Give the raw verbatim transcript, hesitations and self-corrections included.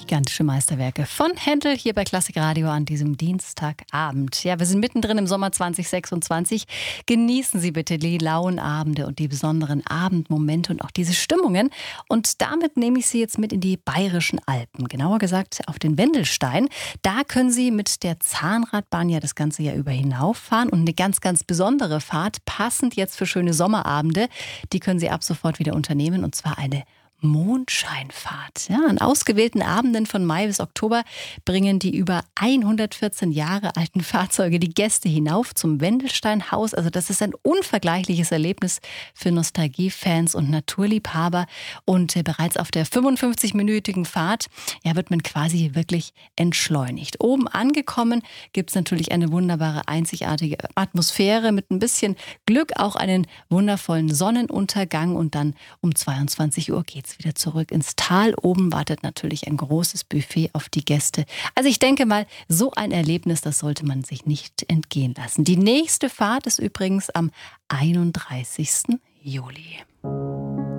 Gigantische Meisterwerke von Händel hier bei Klassik Radio an diesem Dienstagabend. Ja, wir sind mittendrin im Sommer zwanzig sechsundzwanzig. Genießen Sie bitte die lauen Abende und die besonderen Abendmomente und auch diese Stimmungen. Und damit nehme ich Sie jetzt mit in die Bayerischen Alpen. Genauer gesagt auf den Wendelstein. Da können Sie mit der Zahnradbahn ja das ganze Jahr über hinauffahren. Und eine ganz, ganz besondere Fahrt, passend jetzt für schöne Sommerabende, die können Sie ab sofort wieder unternehmen. Und zwar eine Mondscheinfahrt. Ja, an ausgewählten Abenden von Mai bis Oktober bringen die über hundertvierzehn Jahre alten Fahrzeuge die Gäste hinauf zum Wendelsteinhaus. Also das ist ein unvergleichliches Erlebnis für Nostalgiefans und Naturliebhaber. Und äh, bereits auf der fünfundfünfzig-minütigen Fahrt ja, wird man quasi wirklich entschleunigt. Oben angekommen gibt es natürlich eine wunderbare, einzigartige Atmosphäre mit ein bisschen Glück, auch einen wundervollen Sonnenuntergang. Und dann um zweiundzwanzig Uhr geht es wieder zurück ins Tal. Oben wartet natürlich ein großes Buffet auf die Gäste. Also ich denke mal, so ein Erlebnis, das sollte man sich nicht entgehen lassen. Die nächste Fahrt ist übrigens am einunddreißigsten Juli.